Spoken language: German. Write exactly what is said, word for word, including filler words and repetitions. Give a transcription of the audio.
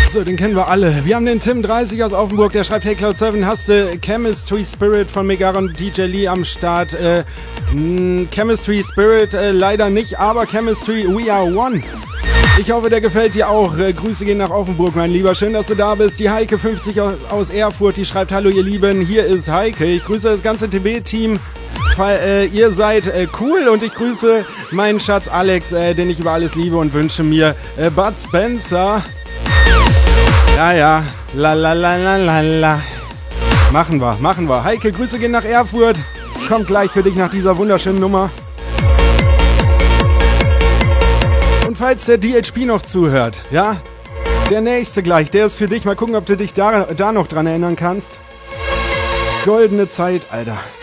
So, den kennen wir alle. Wir haben den Tim dreißig aus Offenburg, der schreibt, hey Cloud sieben, hast du Chemistry Spirit von Megara und D J Lee am Start? Äh, mh, Chemistry Spirit äh, leider nicht, aber Chemistry We Are One. Ich hoffe, der gefällt dir auch. Äh, Grüße gehen nach Offenburg, mein Lieber. Schön, dass du da bist. Die Heike fünfzig aus, aus Erfurt, die schreibt, hallo ihr Lieben, hier ist Heike. Ich grüße das ganze T B-Team. Äh, ihr seid äh, cool und ich grüße meinen Schatz Alex, äh, den ich über alles liebe und wünsche mir äh, Bud Spencer. Ja, ja, la la la la la la. Machen wir, machen wir. Heike, Grüße gehen nach Erfurt. Kommt gleich für dich nach dieser wunderschönen Nummer. Und falls der D H P noch zuhört, ja, der nächste gleich, der ist für dich. Mal gucken, ob du dich da, da noch dran erinnern kannst. Goldene Zeit, Alter.